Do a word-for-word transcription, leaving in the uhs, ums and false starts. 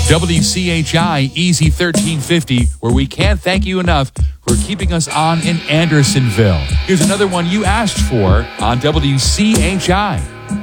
W C H I Easy thirteen fifty, where we can't thank you enough for keeping us on in Andersonville. Here's another one you asked for on W C H I.